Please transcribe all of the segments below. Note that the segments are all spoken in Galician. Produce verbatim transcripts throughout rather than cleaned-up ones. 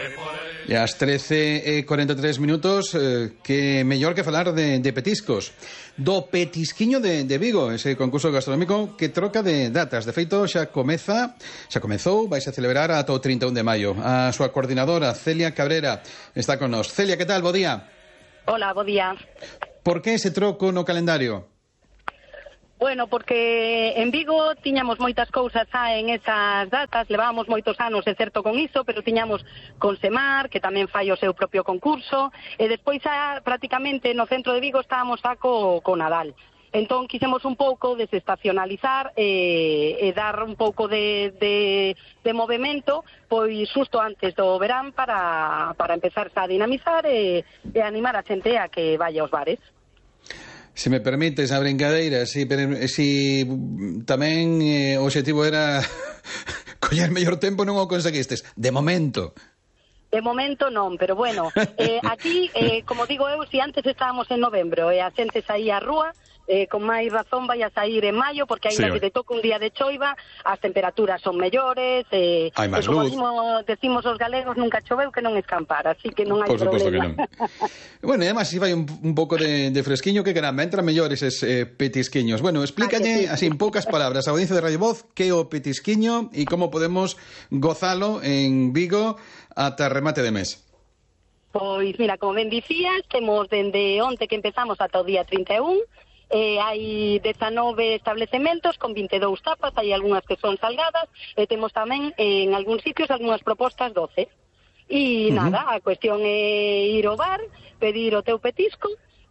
E ás trece e cuarenta e tres minutos, eh, que mellor que falar de, de petiscos. Do Petisquiño de, de Vigo, ese concurso gastronómico que troca de datas. De feito, xa comeza, xa comezou, vais a celebrar ata o trinta e un de maio. A súa coordinadora, Celia Cabrera, está con nós. Celia, que tal? Bo día. Hola, bo día. Por que ese troco no calendario? Bueno, porque en Vigo tiñamos moitas cousas xa en esas datas, levábamos moitos anos, é certo, con iso, pero tiñamos con Semar, que tamén fai o seu propio concurso, e despois xa prácticamente no centro de Vigo estábamos xa co, co Nadal. Entón quixemos un pouco desestacionalizar e, e dar un pouco de, de, de movimento pois xusto antes do verán para, para empezar a dinamizar e, e animar a xente a que vaya aos bares. Se me permites a brincadeira, si, si tamén eh, o objetivo era coller mellor tempo, non o conseguistes. De momento. De momento non, pero bueno, eh, aquí, eh, como digo eu, si antes estábamos en novembro e a xente saía á rúa, eh, con máis razón vai a sair en maio, porque ainda sí, que te toca un día de choiva, as temperaturas son mellores, eh, hai máis e como luz. Decimos, decimos os galegos, nunca choveu que non escampar, así que non hai Por suposto problema. Que non. Bueno, e además, si vai un, un pouco de, de fresquiño, que caramba, entra mellor eses eh, petisquiños. Bueno, explícalle, ah, sí, así en poucas palabras, a audiencia de Radio Voz, que é o petisquiño e como podemos gozalo en Vigo ata remate de mes. Pois, mira, como ben dicías, temos dende onte que empezamos ata o día trinta e un, Eh, hai dezanove establecementos con vinte e dous tapas, hai algunhas que son salgadas, e temos tamén en algúns sitios algunhas propostas doce. E uh-huh. nada, a cuestión é ir ao bar, pedir o teu petisco,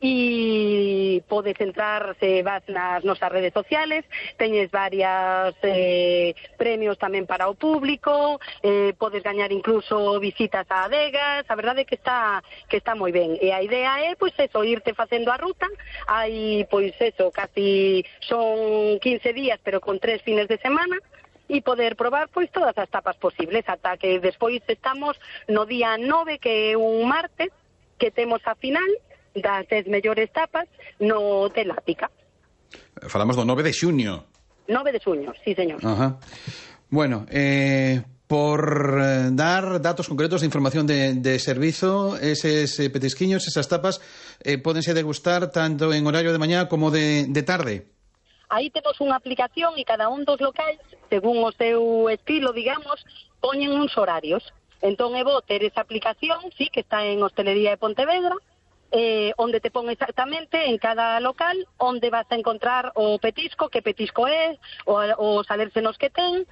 e podes entrar, se vas nas nosas redes sociales, teñes varias eh, premios tamén para o público, eh, podes gañar incluso visitas a adegas, a verdade é que está que está moi ben, e a idea é, pois eso, irte facendo a ruta, hai, pois eso, casi son quince días, pero con tres fines de semana, e poder probar pois todas as tapas posibles, ata que despois estamos no día nove, que é un martes, que temos a final das dez mellores tapas no Hotel Ática. Falamos do nove de xuño. nove de xuño, sí, señor. Ajá. Bueno, eh, por eh, dar datos concretos de información de, de servizo, eses eh, petisquiños, esas tapas, eh, pódense degustar tanto en horario de mañá como de, de tarde. Aí temos unha aplicación e cada un dos locais, según o seu estilo, digamos, poñen uns horarios. Entón é bo ter esa aplicación, sí, que está en Hostelería de Pontevedra, Eh, onde te pon exactamente en cada local onde vas a encontrar o petisco, que petisco é, o, os alérgenos que ten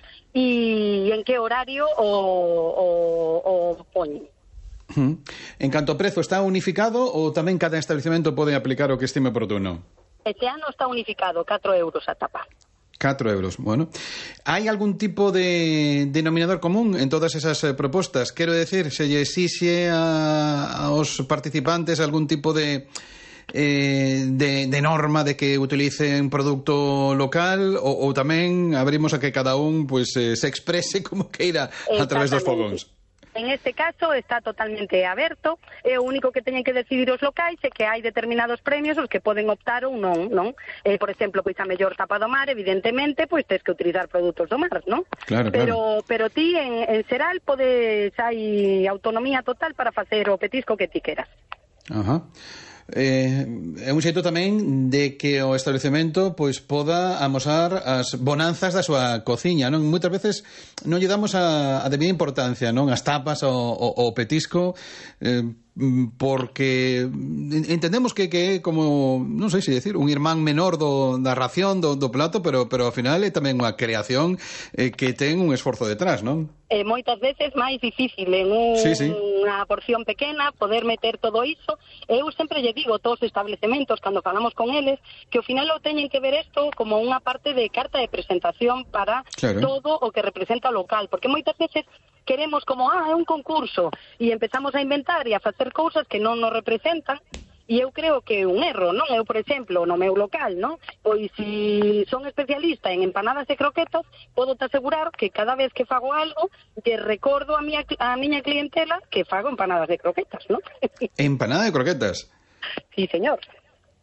e en que horario o, o, o poñen. Uh-huh. En canto ao prezo, está unificado ou tamén cada establecemento pode aplicar o que estime oportuno? Este ano está unificado, catro euros a tapa. catro euros, bueno. Hai algún tipo de denominador común en todas esas eh, propostas? Quero decir, se lle exixe a, aos participantes algún tipo de, eh, de, de norma de que utilicen produto local ou, ou tamén abrimos a que cada un pues, eh, se exprese como queira a través dos fogóns? En este caso está totalmente aberto, e o único que teñen que decidir os locais é que hai determinados premios os que poden optar ou non, non? Eh, por exemplo, pois a mellor tapa do mar, evidentemente, pois tens que utilizar produtos do mar, non? Claro, pero, claro. pero ti en, en Seral podes, hai autonomía total para facer o petisco que ti queras. Ajá. Eh, é un xeito tamén de que o establecemento pois poda amosar as bonanzas da súa cociña, non? Moitas veces non lle damos a, a debida importancia, non? As tapas, o, o, o petisco, eh, porque entendemos que que é como, non sei se decir, un irmán menor do, da ración do, do plato, pero pero ao final é tamén unha creación eh, que ten un esforzo detrás, non? Eh, moitas veces máis difícil en un, sí, sí. unha porción pequena poder meter todo iso. Eu sempre lle digo a todos os establecementos cando falamos con eles que ao final o teñen que ver isto como unha parte de carta de presentación para claro. todo o que representa o local, porque moitas veces queremos como, ah, é un concurso e empezamos a inventar e a facer cousas que non nos representan. E eu creo que é un erro, non? Eu, por exemplo, no meu local, non? Pois se son especialista en empanadas e croquetas, podo te asegurar que cada vez que fago algo, te recordo a miña, a miña clientela que fago empanadas de croquetas, non? Empanada de croquetas? Sí, señor.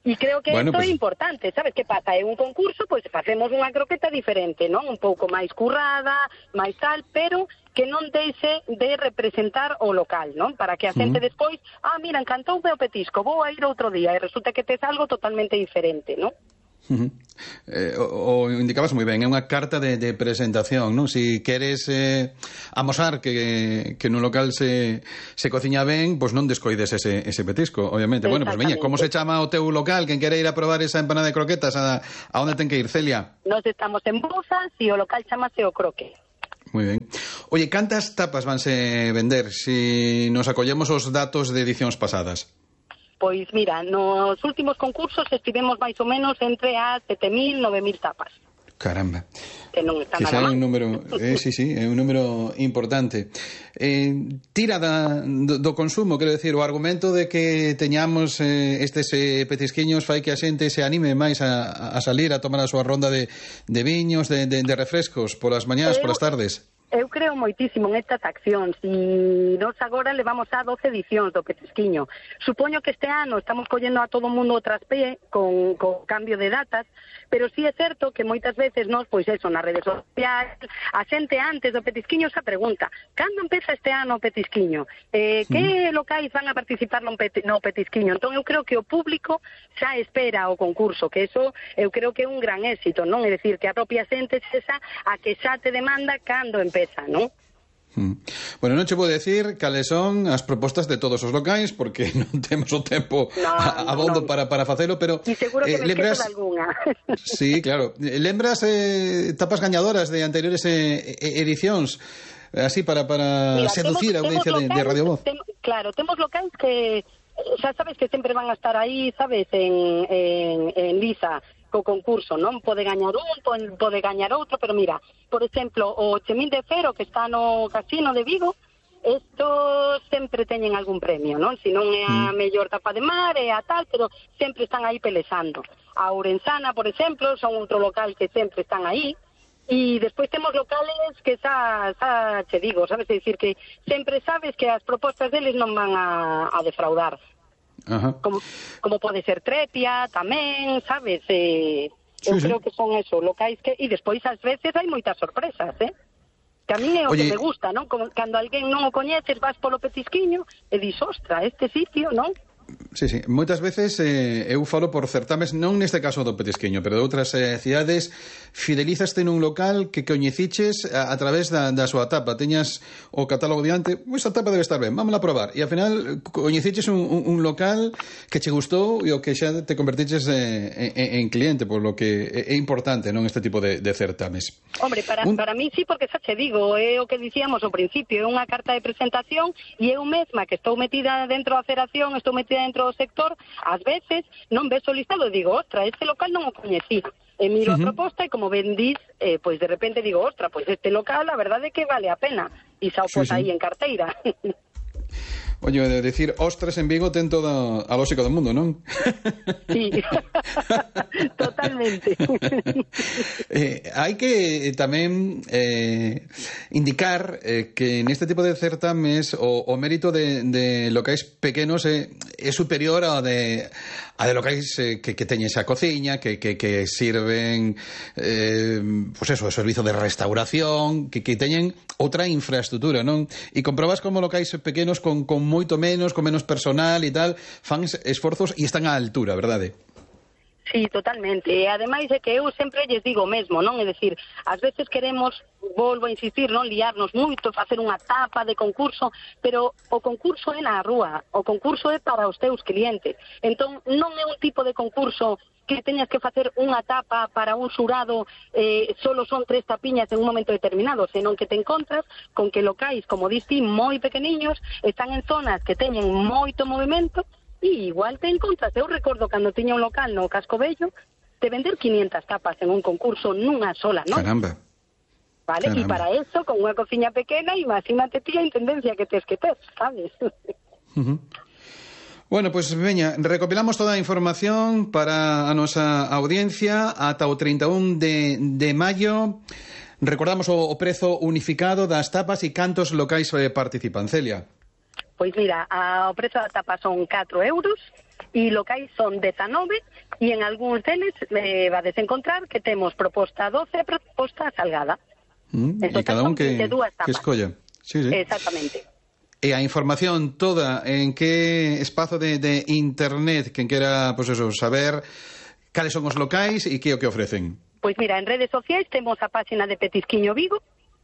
E creo que bueno, isto pues... é importante, sabes que pasa? É un concurso, pois facemos unha croqueta diferente, non? Un pouco máis currada, máis tal, pero que non deixe de representar o local, non? Para que a xente Mm. despois, ah, mira, encantoume o petisco, vou a ir outro día, e resulta que tes algo totalmente diferente, non? Uh -huh. eh, o, o indicabas moi ben, é unha carta de, de presentación, non? Si queres eh, amosar que, que nun local se, se cociña ben, pois non descoides ese, ese petisco, obviamente. Bueno, pois pues, veña, como se chama o teu local? Quen quere ir a probar esa empanada de croquetas, a, a onde ten que ir, Celia? Nos estamos en Bouzas e o local chamase O Croque. Moi ben. Oye, cantas tapas vanse vender si nos acollemos os datos de edicións pasadas? Pois mira, nos últimos concursos estivemos máis ou menos entre as sete mil, nove mil tapas. Caramba. Que non está que nada mal. Un número, eh, sí, sí, é un número importante. Eh, tira da, do, do consumo, quero decir, o argumento de que teñamos eh, estes eh, petisquiños fai que a xente se anime máis a, a salir a tomar a súa ronda de, de viños, de, de, de refrescos, polas mañás, Eu... polas tardes. Eu creo moitísimo en estas accións e nos agora levamos a doce edicións do petisquiño. Supoño que este ano estamos collendo a todo o mundo o traspé con, con cambio de datas, pero sí é certo que moitas veces nos, pois eso, nas redes sociais, a xente antes do petisquiño xa pregunta, cando empeza este ano o petisquiño? Eh, sí. Que locais van a participar no, peti, no petisquiño? Entón eu creo que o público xa espera o concurso, que eso eu creo que é un gran éxito, non? É dicir, que a propia xente xa a que xa te demanda cando empeza. Pesa, ¿no? Mm. Bueno, non che vou decir cales son as propostas de todos os locais porque non temos o tempo no, a, a bondo no. para, para facelo, pero e seguro que eh, me lembras... esquezo de alguna. Sí, claro. Lembras eh, tapas gañadoras de anteriores eh, edicións así para, para Mira, seducir temos, a audiencia de, de Radio Voz? Tem, claro, temos locais que xa sabes que sempre van a estar aí, sabes, en, en, en liza co concurso, non? Pode gañar un, pode gañar outro, pero mira, por exemplo, o Chemín de Fero, que está no Casino de Vigo, estos sempre teñen algún premio, non? Si non é a mellor tapa de mar, é a tal, pero sempre están aí pelexando. A Ourensana, por exemplo, son outro local que sempre están aí, e despois temos locales que xa, xa che digo, sabes, é dicir que sempre sabes que as propostas deles non van a, a defraudar. Ajá. Como, como pode ser Trepia tamén, sabes, eh, sí, eu sí. creo que son eso, locais que e despois ás veces hai moitas sorpresas, eh? Que a mí é o Oye... que me gusta, non? Como cando alguén non o coñeces, vas polo petisquiño e dis, ostra, este sitio, non? Sí, sí, moitas veces eh, eu falo por certames, non neste caso do petisquiño, pero de outras eh, cidades, fidelizaste nun local que coñeciches a, a través da, da súa tapa, teñas o catálogo diante, esa tapa debe estar ben, vámola a probar, e ao final coñeciches un, un, un local que che gustou e o que xa te convertiches eh, en, en cliente, por lo que é, é importante, non, este tipo de, de certames. Hombre, para, un... para mí sí, porque xa che digo, é o que dicíamos ao principio, é unha carta de presentación e eu mesma que estou metida dentro da federación, estou metida dentro do sector, ás veces non ves o listado e digo, ostra, este local non o coñecí. E miro uh -huh. a proposta e como ben dis, eh, pois de repente digo, ostra, pois este local a verdade é que vale a pena. E xa o pos sí, sí. aí en carteira. Oye, de decir ostras en Vigo ten toda a lógica do mundo, non? Sí, totalmente. eh, hai que tamén eh, indicar eh, que neste tipo de certames o, o mérito de, de locais pequenos é, é superior ao de a de locais eh, que, que teñen esa cociña, que, que, que sirven eh, pues eso, o servizo de restauración, que, que teñen outra infraestructura, non? E comprobas como locais pequenos con, con moito menos, con menos personal e tal, fan esforzos e están á altura, verdade? Sí, totalmente. E ademais é que eu sempre lles digo mesmo, non? É dicir, ás veces queremos, volvo a insistir, non liarnos moito, facer unha tapa de concurso, pero o concurso é na rúa, o concurso é para os teus clientes. Entón, non é un tipo de concurso que teñas que facer unha tapa para un xurado, eh, solo son tres tapiñas en un momento determinado, senón que te encontras con que locais, como dis ti, moi pequeniños, están en zonas que teñen moito movimento, e igual te encontras. Eu recordo cando tiña un local no Casco Bello de vender quinientas tapas en un concurso nunha sola, non? Caramba. Vale, e para eso, con unha cociña pequena, imagínate ti a intendencia que tes que ter, sabes? Uh -huh. Bueno, pois pues, veña, recopilamos toda a información para a nosa audiencia ata o trinta e un de, de maio. Recordamos o, o prezo unificado das tapas e cantos locais eh, participan, Celia. Pois mira, a, o prezo da tapa son catro euros e locais son dezanove, e en algúns deles eh, vades encontrar que temos proposta doce e proposta salgada. Mm, e cada un que, que escolla. Sí, sí. Exactamente. E a información toda en que espazo de, de internet quen quera, pues eso, saber cales son os locais e que o que ofrecen? Pois mira, en redes sociais temos a página de Petisquiño Vigo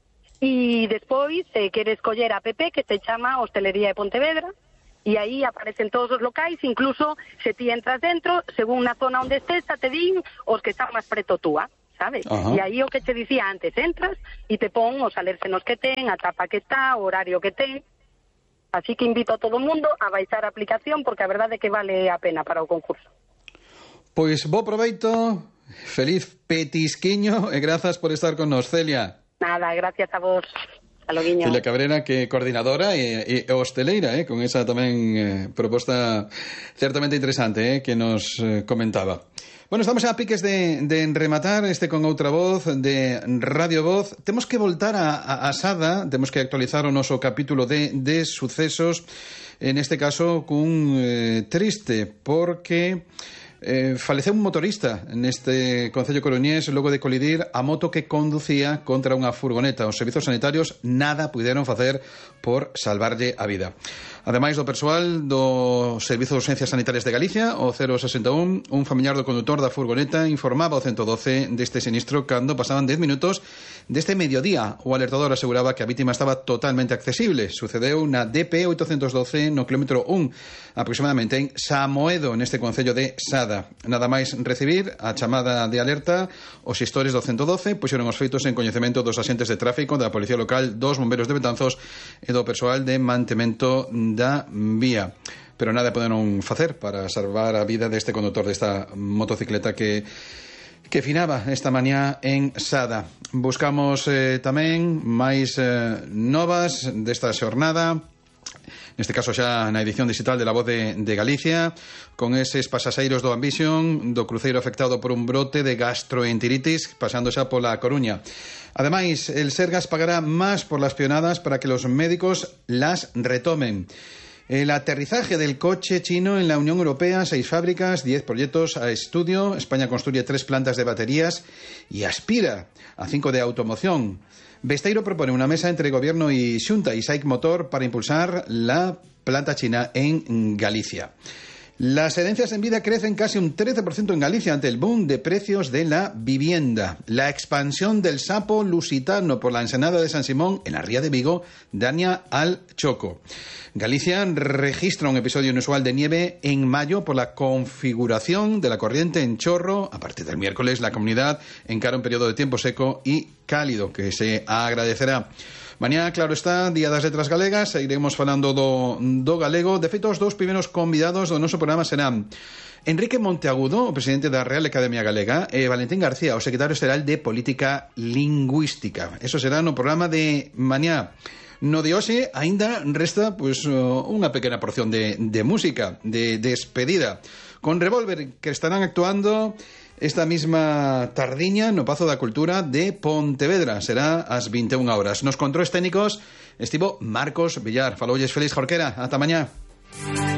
e despois se eh, queres coller a app que se chama Hostelería de Pontevedra e aí aparecen todos os locais, incluso se ti entras dentro, según na zona onde estés, te din os que están máis preto túa, sabes? Ajá. E aí o que te dicía antes, entras e te pon os alérgenos que ten, a tapa que está, o horario que ten. Así que invito a todo o mundo a baixar a aplicación porque a verdade é que vale a pena para o concurso. Pois bo proveito, feliz petisquiño e grazas por estar con nos, Celia. Nada, gracias a vos. A Loguiño. Celia Cabrera, que coordinadora e, e hosteleira, eh, con esa tamén eh, proposta certamente interesante eh, que nos eh, comentaba. Bueno, estamos a piques de, de rematar este con outra voz de Radio Voz. Temos que voltar a, a, a Sada, temos que actualizar o noso capítulo de, de sucesos, en este caso cun eh, triste, porque eh, faleceu un motorista neste concello coruñés logo de colidir a moto que conducía contra unha furgoneta. Os servizos sanitarios nada puderon facer por salvarlle a vida. Ademais do persoal do Servizo de Urxencias Sanitarias de Galicia, o cero sesenta e un, un familiar do condutor da furgoneta informaba ao ciento doce deste sinistro cando pasaban dez minutos deste mediodía. O alertador aseguraba que a vítima estaba totalmente accesible. Sucedeu na D P oitocentos doce no kilómetro un, aproximadamente en Samoedo, neste concello de Sada. Nada máis recibir a chamada de alerta, os xestores do ciento doce puxeron os feitos en coñecemento dos axentes de tráfico, da Policía Local, dos bomberos de Betanzos e do persoal de mantemento da vía. Pero nada poderon facer para salvar a vida deste condutor desta motocicleta que que finaba esta mañá en Sada. Buscamos eh, tamén máis eh, novas desta xornada, neste caso xa na edición digital de La Voz de, de Galicia, con eses pasaxeiros do Ambition, do cruceiro afectado por un brote de gastroenteritis pasando xa pola Coruña. Ademais, el Sergas pagará más por las pionadas para que los médicos las retomen. El aterrizaje del coche chino en la Unión Europea, seis fábricas, diez proyectos a estudio. España construye tres plantas de baterías y aspira a cinco de automoción. Besteiro propone una mesa entre Gobierno y Xunta y SAIC Motor para impulsar la planta china en Galicia. Las herencias en vida crecen casi un trece por ciento en Galicia ante el boom de precios de la vivienda. La expansión del sapo lusitano por la ensenada de San Simón en la ría de Vigo daña al choco. Galicia registra un episodio inusual de nieve en mayo por la configuración de la corriente en chorro. A partir del miércoles la comunidad encara un periodo de tiempo seco y cálido que se agradecerá. Mañá, claro está, Día das Letras Galegas, seguiremos falando do, do galego. De feito, os dous primeiros convidados do noso programa serán Enrique Monteagudo, o presidente da Real Academia Galega, e Valentín García, o secretario xeral de Política Lingüística. Eso será no programa de mañá. No de hoxe, aínda resta pues, unha pequena porción de, de música, de despedida, con Revolver, que estarán actuando esta mesma tardiña no Pazo da Cultura de Pontevedra. Será ás vinte e unha horas. Nos controles técnicos estivo Marcos Villar. Faloulles Félix Jorquera. Ata mañá.